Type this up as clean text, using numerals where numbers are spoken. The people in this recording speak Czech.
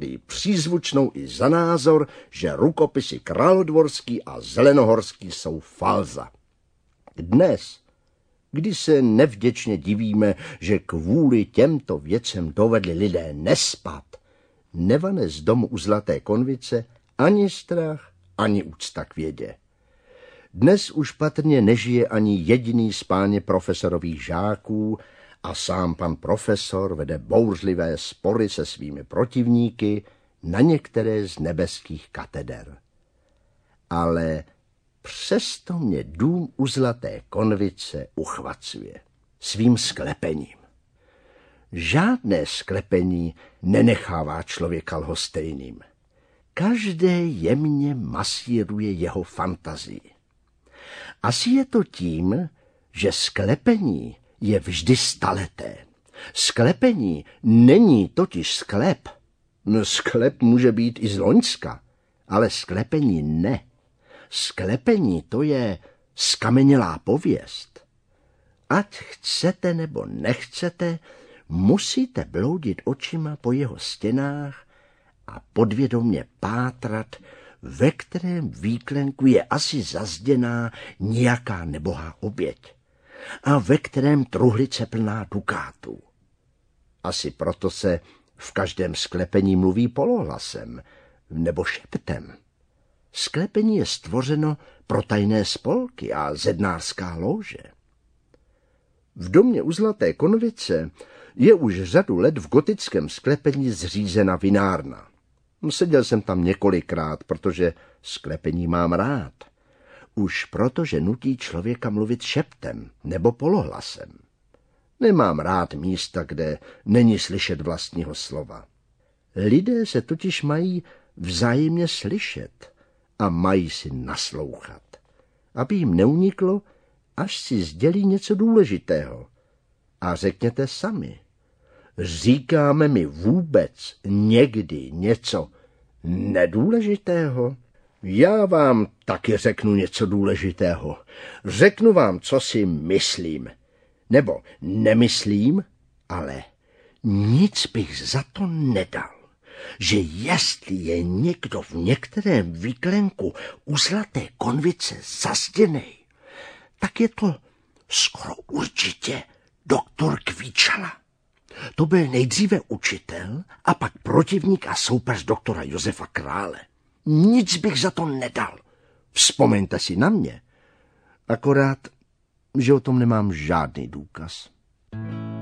dohromady přízvučnou i za názor, že rukopisy Královédvorský a Zelenohorský jsou falza. Dnes, kdy se nevděčně divíme, že kvůli těmto věcem dovedli lidé nespat, nevane z domu u Zlaté konvice ani strach, ani úcta k vědě. Dnes už patrně nežije ani jediný z páně profesorových žáků a sám pan profesor vede bouřlivé spory se svými protivníky na některé z nebeských kateder. Ale přesto mě dům u Zlaté konvice uchvacuje svým sklepením. Žádné sklepení nenechává člověka lhostejným. Každé jemně masíruje jeho fantazii. Asi je to tím, že sklepení je vždy staleté. Sklepení není totiž sklep. Sklep může být i z Loňska, ale sklepení ne. Sklepení to je skamenělá pověst. Ať chcete nebo nechcete, musíte bloudit očima po jeho stěnách a podvědomě pátrat, ve kterém výklenku je asi zazděná nějaká nebohá oběť a ve kterém truhlice plná dukátů. Asi proto se v každém sklepení mluví polohlasem nebo šeptem. Sklepení je stvořeno pro tajné spolky a zednářská lóže. V domě u Zlaté konvice je už řadu let v gotickém sklepení zřízena vinárna. Seděl jsem tam několikrát, protože sklepení mám rád. Už protože nutí člověka mluvit šeptem nebo polohlasem. Nemám rád místa, kde není slyšet vlastního slova. Lidé se totiž mají vzájemně slyšet a mají si naslouchat, aby jim neuniklo, až si sdělí něco důležitého. A řekněte sami, říkáme mi vůbec někdy něco nedůležitého? Já vám taky řeknu něco důležitého. Řeknu vám, co si myslím. Nebo nemyslím, ale nic bych za to nedal, že jestli je někdo v některém výklenku u Zlaté konvice zazděnej, tak je to skoro určitě doktor Kvíčala. To byl nejdříve učitel a pak protivník a soupeř doktora Josefa Krále. Nic bych za to nedal. Vzpomeňte si na mě. Akorát, že o tom nemám žádný důkaz.